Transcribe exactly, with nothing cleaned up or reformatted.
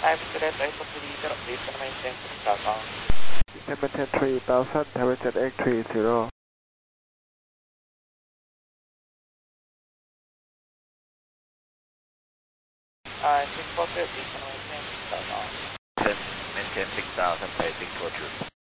Five Quebec Echo three zero, please can maintain six thousand. Maintain three thousand, Taiwan X three zero. Uh, six four two, please can maintain six thousand. Maintain six thousand, basic for two.